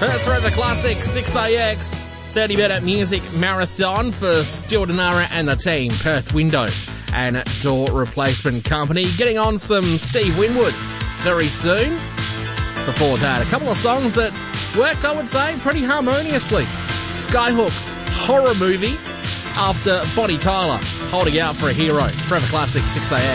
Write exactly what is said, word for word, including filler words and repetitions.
That's Forever Classic six A X, thirty minute music marathon for Stuart Anara and the team, Perth Window and Door Replacement Company. Getting on some Steve Winwood very soon. Before that, a couple of songs that work, I would say, pretty harmoniously. Skyhook's Horror Movie after Bonnie Tyler, Holding Out for a Hero. Forever Classic six A X.